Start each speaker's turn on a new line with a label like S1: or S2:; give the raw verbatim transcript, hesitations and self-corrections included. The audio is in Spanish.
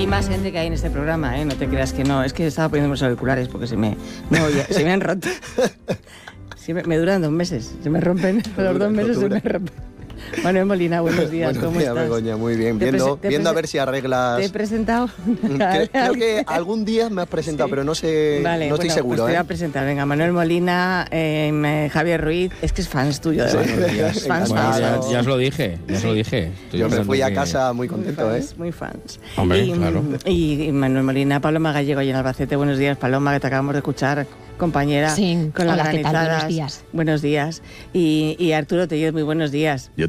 S1: más gente que hay en este programa, ¿eh? No te creas que no. Es que estaba poniendo los auriculares porque se me, no, ya, se me han roto. Sí, me, me duran dos meses. Se me rompen. Los dos meses se me rompen. Manuel Molina, buenos días.
S2: Buenos
S1: ¿Cómo
S2: días,
S1: estás?
S2: Begoña, muy bien. Viendo, viendo a ver si arreglas...
S1: ¿Te he presentado?
S2: Creo, creo que algún día me has presentado, sí. pero no sé,
S1: vale,
S2: no estoy
S1: bueno,
S2: seguro.
S1: Pues te voy
S2: ¿eh?
S1: a presentar. Venga, Manuel Molina, eh, Javier Ruiz. Es que es fans tuyo, de verdad.
S2: Sí,
S1: fans,
S3: bueno,
S1: fans,
S3: ya,
S1: fans.
S3: ya os lo dije, ya os lo dije. Estoy
S2: Yo me fui a
S3: que...
S2: casa muy contento,
S1: muy
S2: ¿eh?
S1: fans, muy fans.
S3: Hombre,
S1: y,
S3: claro.
S1: Y, y Manuel Molina, Paloma Gallego y en Albacete. Buenos días, Paloma, que te acabamos de escuchar, compañera.
S4: Sí,
S1: con las
S4: hola, ¿qué tal?
S1: granizadas.
S4: Buenos días.
S1: Buenos días. Y, y Arturo Tellez, muy buenos días.
S5: Yo